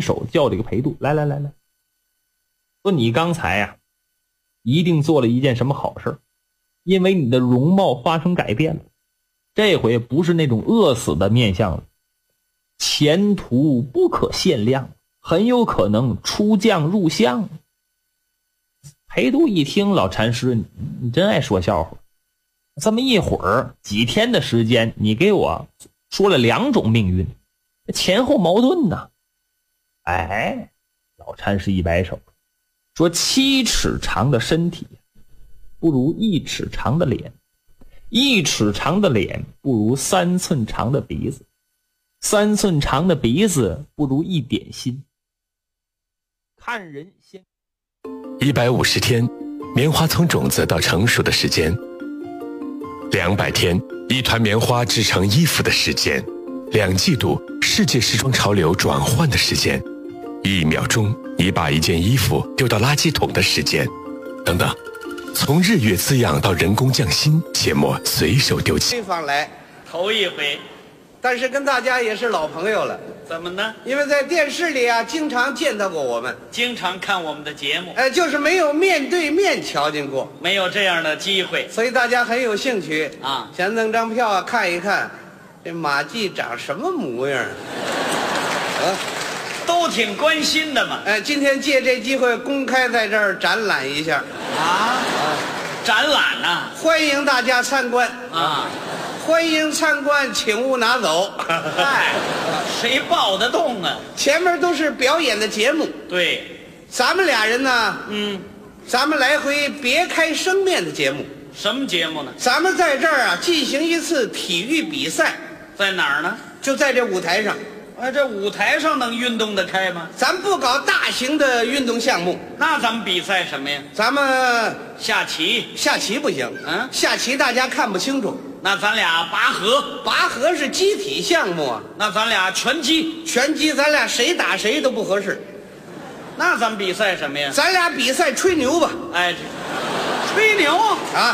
手叫这个裴度，来，说你刚才呀，一定做了一件什么好事，因为你的容貌发生改变了，这回不是那种饿死的面相了，前途不可限量，很有可能出将入相。裴度一听，老禅师你真爱说笑话，这么一会儿几天的时间，你给我说了2种命运，前后矛盾呢。哎，老禅师一摆手说，7尺长的身体不如1尺长的脸，1尺长的脸不如3寸长的鼻子，3寸长的鼻子不如1点心。看人先 150天，棉花从种子到成熟的时间；200天，一团棉花制成衣服的时间；2季度，世界时装潮流转换的时间；1秒钟，你把一件衣服丢到垃圾桶的时间，等等。从日月滋养到人工匠心，切莫随手丢弃。 这方来， 头一回， 但是跟大家也是老朋友了， 怎么呢？ 因为在电视里啊，经常见到过我们， 经常看我们的节目， 就是没有面对面瞧见过， 没有这样的机会， 所以大家很有兴趣啊， 想弄张票啊看一看，这马季长什么模样啊？ 都挺关心的嘛。 今天借这机会公开在这儿展览一下展览呐， 欢迎大家参观啊， 欢迎参观，请勿拿走。 嗨，谁抱得动啊？ 前面都是表演的节目， 对， 咱们俩人呢，咱们来回别开生面的节目。 什么节目呢？ 咱们在这儿啊进行一次体育比赛， 在哪儿呢？ 就在这舞台上。 这舞台上能运动得开吗？ 咱不搞大型的运动项目， 那咱们比赛什么呀？ 咱们下棋。 下棋不行，下棋大家看不清楚。 那咱俩拔河。 拔河是机体项目啊。 那咱俩拳击。 拳击咱俩谁打谁都不合适。 那咱们比赛什么呀？ 咱俩比赛吹牛吧。 哎，吹牛啊？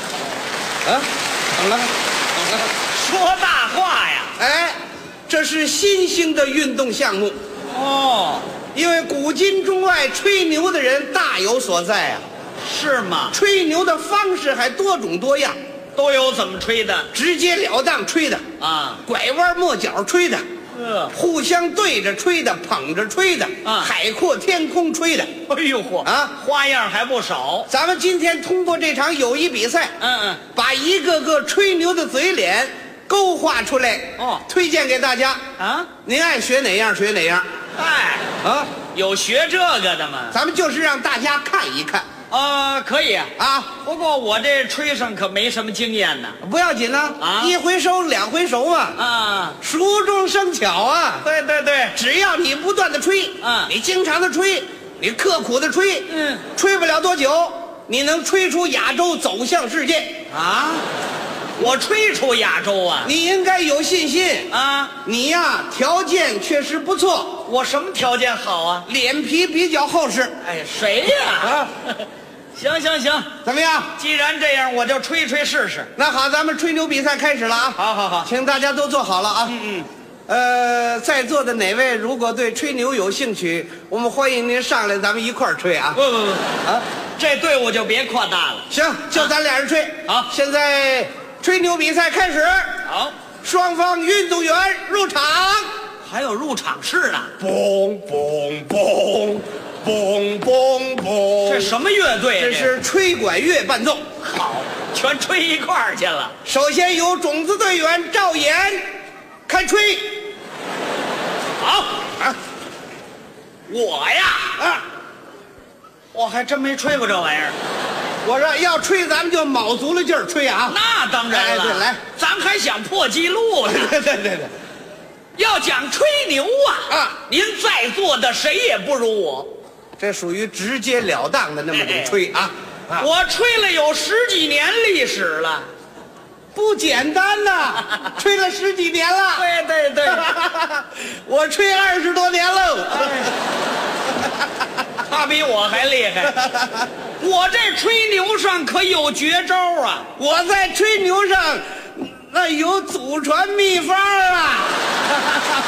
怎么了？ 说大话呀？ 哎。这是新兴的运动项目哦， 因为古今中外吹牛的人大有所在啊。 是吗？ 吹牛的方式还多种多样， 都有怎么吹的？ 直截了当吹的啊， 拐弯抹角吹的，互相对着吹的，捧着吹的，海阔天空吹的。 哎呦嚯啊，花样还不少。 咱们今天通过这场友谊比赛，把一个个吹牛的嘴脸勾画出来，推荐给大家啊！您爱学哪样学哪样。 哎，有学这个的吗？ 咱们就是让大家看一看。 可以啊。不过我这吹上可没什么经验呢。 不要紧呢，一回熟两回熟嘛。熟中生巧啊。 对对对， 只要你不断的吹，你经常的吹，你刻苦的吹，吹不了多久，你能吹出亚洲，走向世界啊！我吹出亚洲啊！ 你应该有信心啊！ 你呀，条件确实不错。 我什么条件好啊？ 脸皮比较厚实。 哎，谁呀？行， 怎么样？ 既然这样，我就吹吹试试。 那好，咱们吹牛比赛开始了啊！ 好， 请大家都坐好了啊！在座的哪位如果对吹牛有兴趣，我们欢迎您上来，咱们一块儿吹啊！ 不这队伍就别扩大了。 行，就咱俩人吹。 好， 现在吹牛比赛开始。 好， 双方运动员入场。 还有入场式呢。 嘣嘣嘣嘣嘣嘣！ 这什么乐队？ 这是吹管乐伴奏。 好，全吹一块儿去了。 首先由种子队员赵岩开吹。 好我呀我还真没吹过这玩意儿。 我说要吹，咱们就卯足了劲儿吹啊！ 那当然了。 对，来， 咱还想破纪录呢。 对。 要讲吹牛您在座的谁也不如我。 这属于直截了当的那么种吹啊！ 我吹了有10几年历史了， 不简单呐，吹了10几年了。 对， 我吹20多年喽。 他比我还厉害。我这吹牛上可有绝招啊！ 我在吹牛上那有祖传秘方啊！